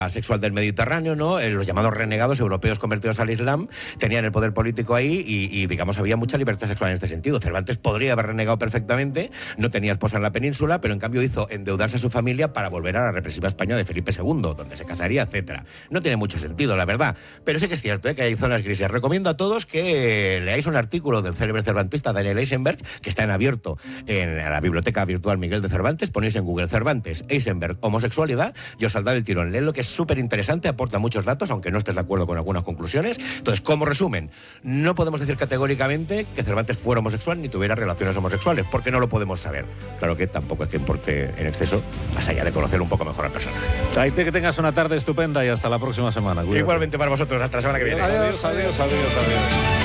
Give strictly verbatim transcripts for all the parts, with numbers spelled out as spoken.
sexual del Mediterráneo, ¿no? Eh, los llamados renegados europeos convertidos al Islam tenían el poder político ahí y, y, digamos, había mucha libertad sexual en este sentido. Cervantes podría haber renegado perfectamente, no tenía esposa en la península, pero en cambio hizo endeudarse a su familia para volver a la represiva España de Felipe segundo, donde se casaría, etcétera. No tiene mucho sentido, la verdad, pero sí que es cierto, ¿eh? Que hay zonas grises. Recomiendo a todos que leáis un artículo del célebre cervantista Daniel Eisenberg, que está en abierto en la biblioteca virtual Miguel de Cervantes. Ponéis en Google Cervantes, Eisenberg, homosexualidad, y os saldrá el tirón. Leedlo, que es súper interesante, aporta muchos datos, aunque no estés de acuerdo con algunas conclusiones. Entonces, como resumen, no podemos decir categóricamente que Cervantes fuera homosexual ni tuviera relaciones homosexuales, porque no lo podemos saber. Claro que tampoco es que importe en exceso, más allá de conocer un poco mejor al personaje. Taite, que tengas una tarde estupenda y hasta la próxima semana. Cuídate. Igualmente para vosotros, hasta la semana que viene. Adiós, adiós, adiós, adiós, adiós.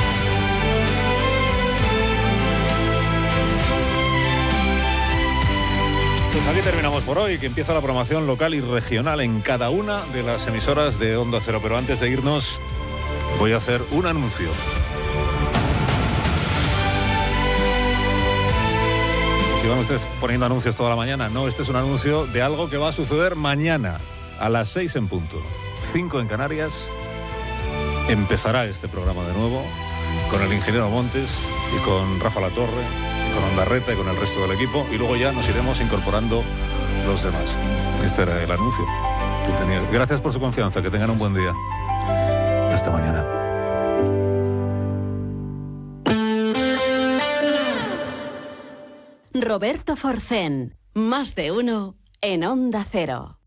Pues aquí terminamos por hoy, que empieza la programación local y regional en cada una de las emisoras de Onda Cero. Pero antes de irnos, voy a hacer un anuncio. Si van ustedes poniendo anuncios toda la mañana, no, este es un anuncio de algo que va a suceder mañana a las seis en punto, cinco en Canarias. Empezará este programa de nuevo con el ingeniero Montes y con Rafa Latorre, con Ondarreta y con el resto del equipo, y luego ya nos iremos incorporando los demás. Este era el anuncio que tenía. Gracias por su confianza, que tengan un buen día. Hasta mañana. Roberto Forcén, más de uno en Onda Cero.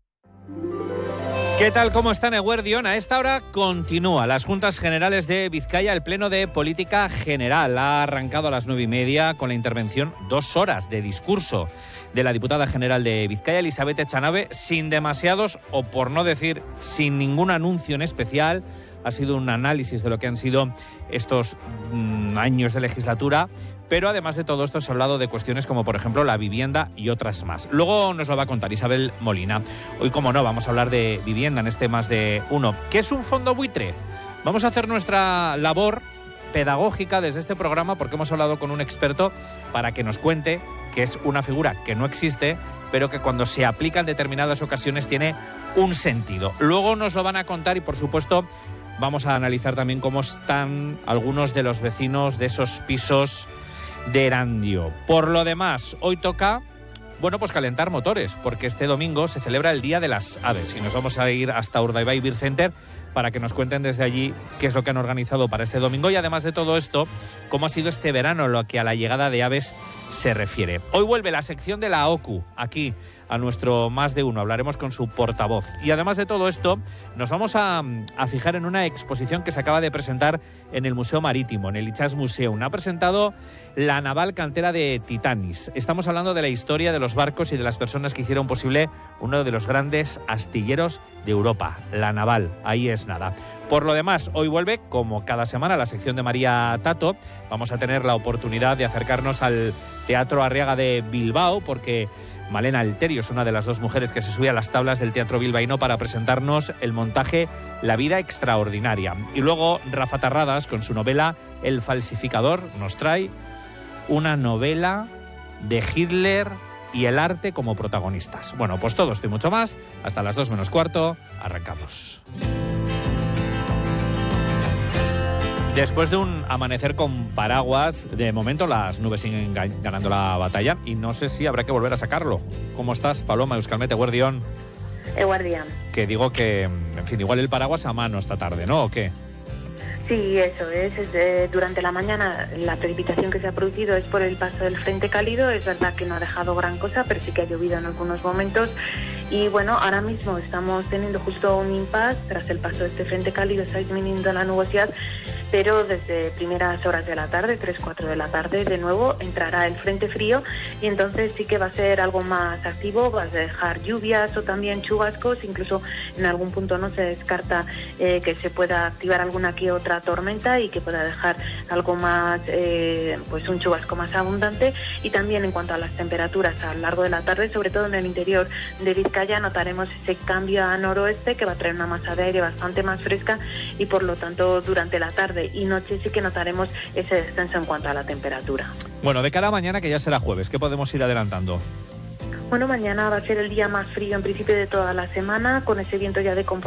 ¿Qué tal? ¿Cómo están, Eguerdión? A esta hora continúa las Juntas Generales de Vizcaya. El Pleno de Política General ha arrancado a las nueve y media con la intervención, dos horas de discurso de la diputada general de Vizcaya, Elizabeth Echanave, sin demasiados, o por no decir sin ningún anuncio en especial. Ha sido un análisis de lo que han sido estos mmm, años de legislatura. Pero además de todo esto se ha hablado de cuestiones como, por ejemplo, la vivienda y otras más. Luego nos lo va a contar Isabel Molina. Hoy, como no, vamos a hablar de vivienda en este Más de Uno. ¿Qué es un fondo buitre? Vamos a hacer nuestra labor pedagógica desde este programa, porque hemos hablado con un experto para que nos cuente que es una figura que no existe, pero que cuando se aplica en determinadas ocasiones tiene un sentido. Luego nos lo van a contar y, por supuesto, vamos a analizar también cómo están algunos de los vecinos de esos pisos de Erandio. Por lo demás, hoy toca, bueno, pues calentar motores, porque este domingo se celebra el Día de las Aves y nos vamos a ir hasta Urdaibai Beer Center para que nos cuenten desde allí qué es lo que han organizado para este domingo y, además de todo esto, cómo ha sido este verano lo que a la llegada de aves se refiere. Hoy vuelve la sección de la O C U aquí a nuestro Más de Uno. Hablaremos con su portavoz. Y además de todo esto, nos vamos a, a fijar en una exposición que se acaba de presentar en el Museo Marítimo, en el Itsas Museum. Ha presentado la naval cantera de Titanis. Estamos hablando de la historia de los barcos y de las personas que hicieron posible uno de los grandes astilleros de Europa, la naval. Ahí es nada. Por lo demás, hoy vuelve, como cada semana, la sección de María Tato. Vamos a tener la oportunidad de acercarnos al Teatro Arriaga de Bilbao, porque Malena Alterio es una de las dos mujeres que se sube a las tablas del Teatro Bilbaíno para presentarnos el montaje La vida extraordinaria. Y luego Rafa Tarradas, con su novela El falsificador, nos trae una novela de Hitler y el arte como protagonistas. Bueno, pues todo esto y mucho más. Hasta las dos menos cuarto, arrancamos. Después de un amanecer con paraguas, de momento las nubes siguen ganando la batalla y no sé si habrá que volver a sacarlo. ¿Cómo estás, Paloma Euskalmete, Eguerdión? Eguerdión. Que digo que, en fin, igual el paraguas a mano esta tarde, ¿no? ¿O qué? Sí, eso es. es eh, durante la mañana la precipitación que se ha producido es por el paso del frente cálido. Es verdad que no ha dejado gran cosa, pero sí que ha llovido en algunos momentos. Y bueno, ahora mismo estamos teniendo justo un impasse tras el paso de este frente cálido. Está disminuyendo la nubosidad, pero desde primeras horas de la tarde, tres, cuatro de la tarde, de nuevo entrará el frente frío y entonces sí que va a ser algo más activo, va a dejar lluvias o también chubascos, incluso en algún punto no se descarta eh, que se pueda activar alguna que otra tormenta y que pueda dejar algo más, eh, pues un chubasco más abundante. Y también en cuanto a las temperaturas a lo largo de la tarde, sobre todo en el interior de Vizcaya, notaremos ese cambio a noroeste que va a traer una masa de aire bastante más fresca y por lo tanto durante la tarde y noche sí que notaremos ese descenso en cuanto a la temperatura. Bueno, de cara a mañana, que ya será jueves, ¿qué podemos ir adelantando? Bueno, mañana va a ser el día más frío en principio de toda la semana, con ese viento ya de comportamiento